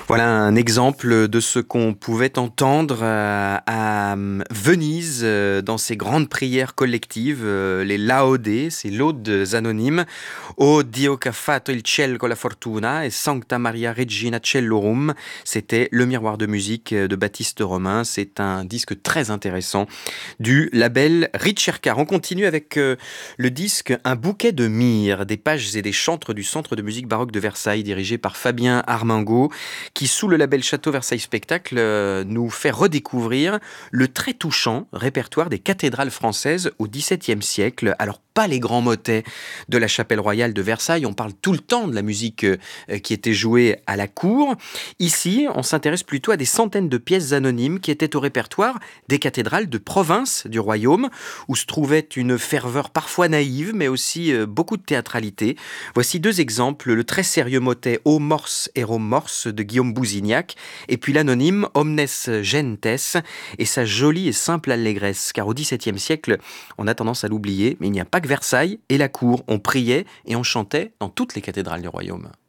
Voilà un exemple de ce qu'on pouvait entendre à Venise dans ces grandes prières collectives, les laudés, ces laudes anonymes. O Dio che ha fatto il cielo con la fortuna et Sancta Maria Regina Cellorum. C'était le miroir de musique de Baptiste Romain. C'est un disque très intéressant du label Ricercar. On continue avec le disque Un bouquet de myrrhe, des pages et des chantres du Centre de musique baroque de Versailles, dirigé par Fabien Armingaud, qui, sous le label Château Versailles Spectacle, nous fait redécouvrir le très touchant répertoire des cathédrales françaises au XVIIe siècle. Alors, pas les grands motets de la chapelle royale de Versailles, on parle tout le temps de la musique qui était jouée à la cour. Ici, on s'intéresse plutôt à des centaines de pièces anonymes qui étaient au répertoire des cathédrales de province du royaume, où se trouvait une ferveur parfois naïve, mais aussi beaucoup de théâtralité. Voici deux exemples: le très sérieux motet O Mors Ero Mors de Guillaume Bousignac, et puis l'anonyme Omnes Gentes et sa jolie et simple allégresse. Car au XVIIe siècle, on a tendance à l'oublier, mais il n'y a pas que Versailles et la cour. On priait et on chantait dans toutes les cathédrales du royaume.